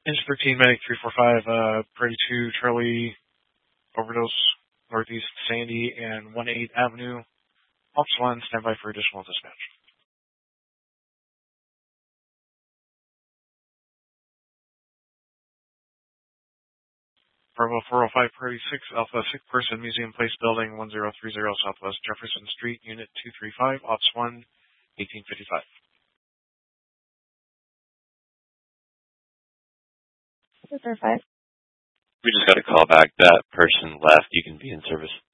Engine 13, Medic 345, Prairie 2, Charlie, overdose, Northeast Sandy, and 1-8 Avenue. Officer 1, stand by for additional dispatch. Bravo 405, Prairie 6, Alpha 6 person, Museum Place Building, 1030 Southwest Jefferson Street, Unit 235, Ops 1, 1855. 235. We just got a call back. That person left. You can be in service.